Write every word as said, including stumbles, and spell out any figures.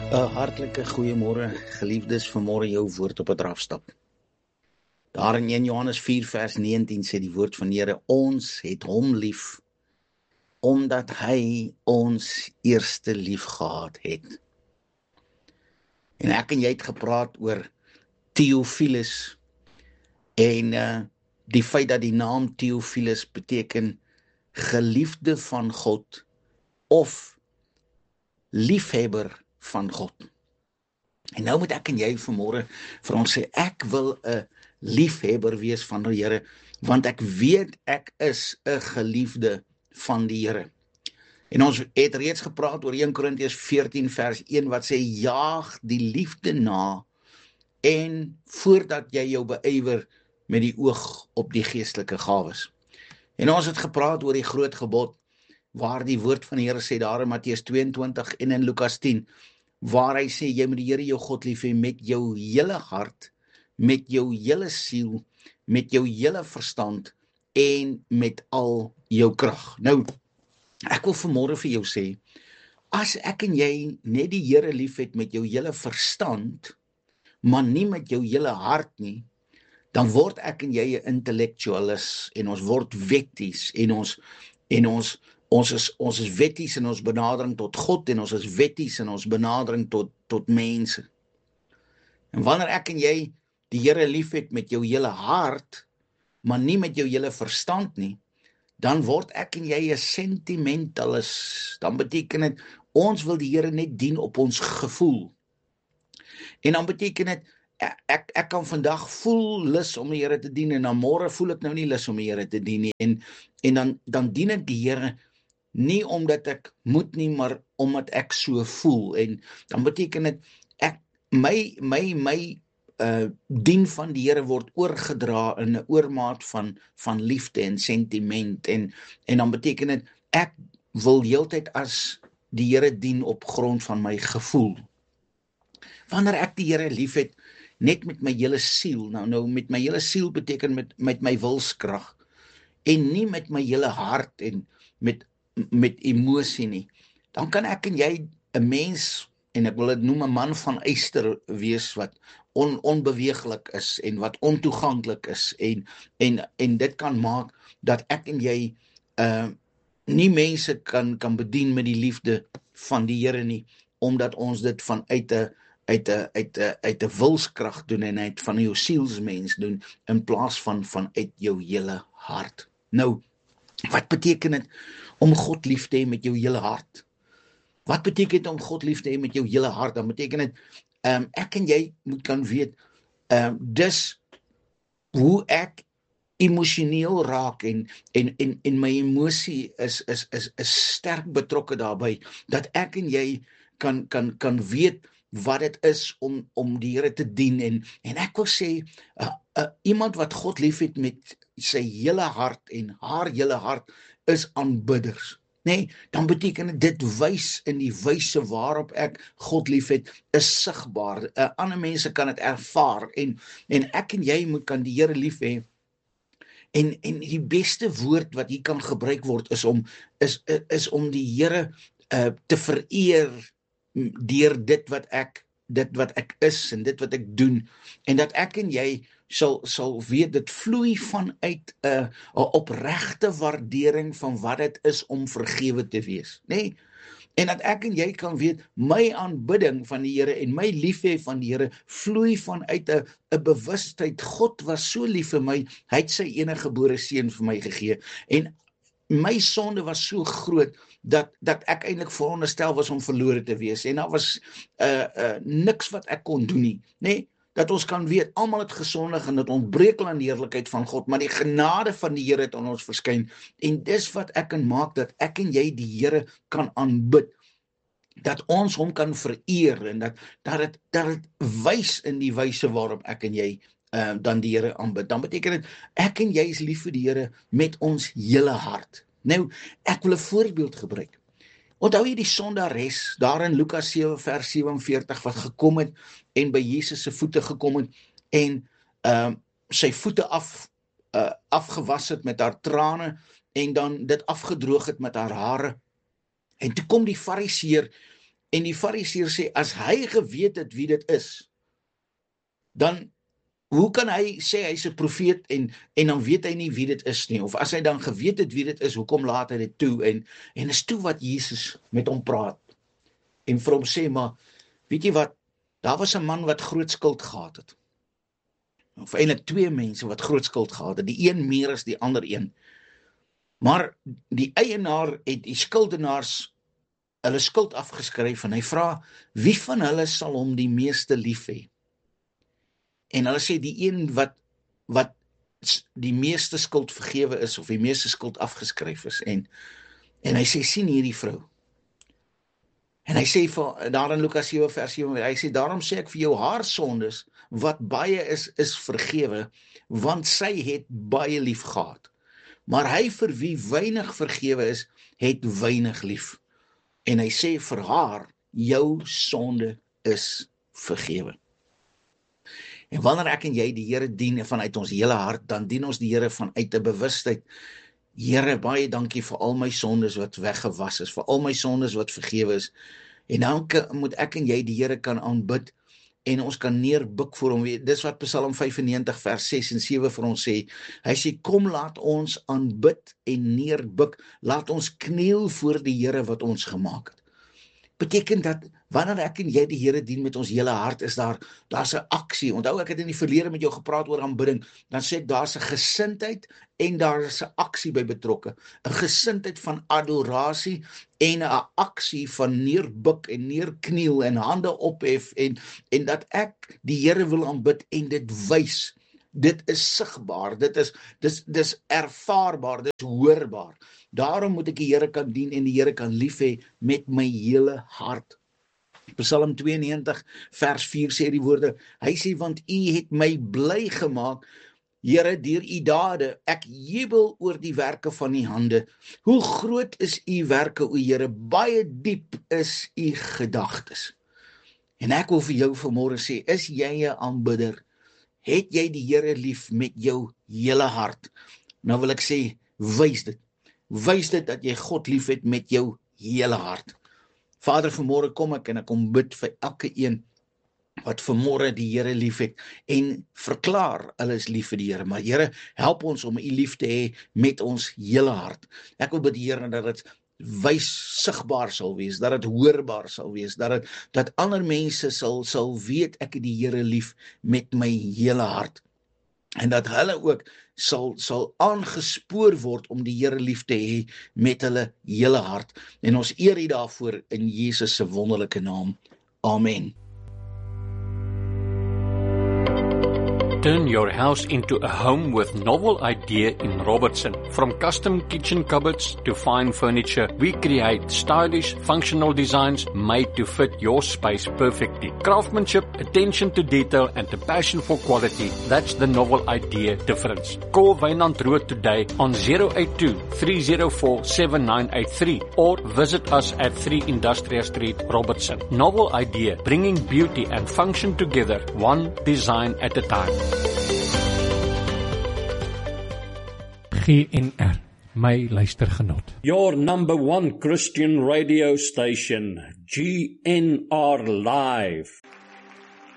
'n Hartlike goeiemôre, geliefdes, vanmôre jou woord op 'n drafstap. Daar in een Johannes vier vers negentien sê die woord van die Here, ons het hom lief, omdat hy ons eerste lief gehad het. En ek en jy het gepraat oor Theophilus, en uh, die feit dat die naam Theophilus beteken geliefde van God, of liefhebber van God. En nou moet ek en jy vanmôre vir ons sê, ek wil 'n liefhebber wees van die Here, want ek weet ek is 'n geliefde van die Here. En ons het reeds gepraat oor een Korintiërs veertien vers een wat sê, jaag die liefde na, en voordat jy jou beywer met die oog op die geestelike gawes. En ons het gepraat oor die groot gebod, waar die woord van die Here sê daar in Matteus tweeëntwintig en in Lukas tien, waar hy sê, jy moet die Here jou God lief hê met jou hele hart, met jou hele siel, met jou hele verstand, en met al jou krag. Nou, ek wil vanmôre vir jou sê, as ek en jy net die Here lief het met jou hele verstand, maar nie met jou hele hart nie, dan word ek en jy 'n intellektualis, en ons word wetties, en ons, en ons, ons is, ons is wetties in ons benadering tot God, en ons is wetties in ons benadering tot, tot mense. En wanneer ek en jy die Here lief het met jou hele hart, maar nie met jou hele verstand nie, dan word ek en jy 'n sentimentalist. Dan beteken dit, ons wil die Here net dien op ons gevoel. En dan beteken dit, ek, ek, ek kan vandag voel lus om die Here te dien, en dan môre voel ek nou nie lus om die Here te dien nie, en, en dan, dan dien ek die Here, nie omdat ek moet nie, maar omdat ek so voel, en dan beteken dit, ek, my, my, my, uh, dien van die Here word oorgedra in 'n oormaat van, van liefde en sentiment, en, en dan beteken dit, ek wil heeltyd as die Here dien op grond van my gevoel. Wanneer ek die Here lief het, net met my hele siel, nou, nou met my hele siel beteken met, met my wilskrag, en nie met my hele hart, en met, met emosie nie, dan kan ek en jy 'n mens, en ek wil dit noem 'n man van yster wees, wat on, onbeweeglik is, en wat ontoeganklik is, en, en, en dit kan maak, dat ek en jy uh, nie mense kan, kan bedien met die liefde van die Here nie, omdat ons dit vanuit 'n uit 'n uit 'n uit 'n wilskrag doen, en uit van jou sielsmens doen, in plaas van vanuit jou hele hart. Nou, wat beteken dit om God lief te hê met jou hele hart? Wat beteken dit om God lief te hê met jou hele hart? Dan beteken dit, um, ek en jy moet kan weet, um, dis hoe ek emosioneel raak, en, en, en, en my emosie is, is, is, is sterk betrokke daarbey, dat ek en jy kan, kan, kan weet, wat dit is om, om die Here te dien, en, en ek wil sê, uh, uh, iemand wat God lief het met sy hele hart, en haar hele hart, is aanbidders, nee, dan beteken dit, dit wys in die wyse waarop ek God lief het, is sigbaar, uh, ander mense kan dit ervaar, en, en ek en jy moet kan die Here lief hê, en, en die beste woord wat hier kan gebruik word, is om, is, is om die Here uh, te vereer, deur dit wat ek, dit wat ek is, en dit wat ek doen, en dat ek en jy sal, sal weet, dit vloei vanuit 'n uh, 'n opregte waardering van wat dit is om vergewe te wees, nee, en dat ek en jy kan weet, my aanbidding van die Here, en my liefhê van die Here, vloei vanuit 'n 'n bewustheid, God was so lief vir my, hy het sy enige gebore seun vir my gegee, en my sonde was so groot, dat, dat ek eintlik veronderstel was om verlore te wees, en daar was uh, uh, niks wat ek kon doen nie, nee, dat ons kan weet, almal het gesondig, en dit ontbreek aan die heerlikheid van God, maar die genade van die Here het aan ons verskyn, en dis wat ek kan maak, dat ek en jy die Here kan aanbid, dat ons hom kan vereer, en dat, dat het, dat het wys in die wyse waarop ek en jy uh, dan die Here aanbid, dan beteken dit, ek en jy is lief vir die Here met ons hele hart. Nou, ek wil 'n voorbeeld gebruik. Onthou jy die sondares, daar in Lukas sewe vers sewenveertig, wat gekom het, en by Jesus se voete gekom het, en uh, sy voete af, uh, afgewas het met haar trane, en dan dit afgedroog het met haar hare, en toe kom die fariseer, En die Fariseer sê, as hy geweet het wie dit is, dan hoe kan hy sê hy's 'n profeet en en dan weet hy nie wie dit is nie, of as hy dan geweet het wie dit is, hoekom laat hy dit toe, en en is toe wat Jesus met hom praat, en vir hom sê, maar, weet jy wat, daar was 'n man wat groot skuld gehad het, of eintlik twee mense wat groot skuld gehad het, die een meer as die ander een, maar die eienaar het die skuldenaars hulle skuld afgeskryf, en hy vra, wie van hulle sal hom die meeste lief hê? En hulle sê, die een wat, wat die meeste skuld vergewe is, of die meeste skuld afgeskryf is, en, en hy sê, sien hierdie vrou, en hy sê, daar in Lukas sewe vers sewe, hy sê, daarom sê ek vir jou, haar sondes, wat baie is, is vergewe, want sy het baie lief gehad, maar hy vir wie weinig vergewe is, het weinig lief, en hy sê vir haar, jou sonde is vergewe. En wanneer ek en jy die Here dien vanuit ons hele hart, dan dien ons die Here vanuit 'n bewustheid. Here, baie dankie vir al my sondes wat weggewas is, vir al my sondes wat vergewe is. En dan moet ek en jy die Here kan aanbid, en ons kan neerbuk voor hom. Dis wat Psalm vyfennegentig vers ses en sewe vir ons sê. Hy sê, kom laat ons aanbid en neerbuk, laat ons kniel voor die Here wat ons gemaak het. Beteken dat, wanneer ek en jy die Here dien met ons hele hart, is daar, daar's 'n aksie. Onthou, ek het in die verlede met jou gepraat oor aanbidding, dan sê ek, daar's 'n gesindheid, en daar is 'n aksie by betrokke. 'n Gesindheid van adorasie, en 'n aksie van neerbuk, en neerkniel, en hande ophef, en, en dat ek die Here wil aanbid, en dit wys. Dit is sigbaar, dit is, dis, dis ervaarbaar, dit is hoorbaar. Daarom moet ek die Here kan dien en die Here kan lief hê met my hele hart. Psalm tweeënnegentig vers vier sê die woorde, hy sê, want U het my bly gemaak, Here, deur U dade, ek jubel oor die werke van U hande. Hoe groot is U werke, o Here, baie diep is U gedagtes. En ek wil vir jou vanmôre sê, is jy 'n aanbidder? Het jy die Here lief met jou hele hart? Nou wil ek sê, wys dit. Wys dit dat jy God lief het met jou hele hart. Vader, vanmôre kom ek en ek kom bid vir elke een wat vanmôre die Here lief het en verklaar, hulle is lief vir die Here. Maar Here, help ons om U lief te hê met ons hele hart. Ek wil bid, Here, dat dit wys sigbaar sal wees, dat dit hoorbaar sal wees, dat dit, dat ander mense sal, sal weet ek het die Here lief met my hele hart. En dat hulle ook sal, sal aangespoor word om die Here lief te hê met hulle hele hart. En ons eer U daarvoor in Jesus se wonderlike naam. Amen. Turn your house into a home with Novel Idea in Robertson. From custom kitchen cupboards to fine furniture, we create stylish, functional designs made to fit your space perfectly. Craftsmanship, attention to detail, and a passion for quality. That's the Novel Idea difference. Call Wynand Rood today on zero eight two, three zero four, seven nine eight three or visit us at three Industrial Street, Robertson. Novel Idea, bringing beauty and function together, one design at a time. G N R, my luistergenot. Your number one Christian radio station, G N R Live.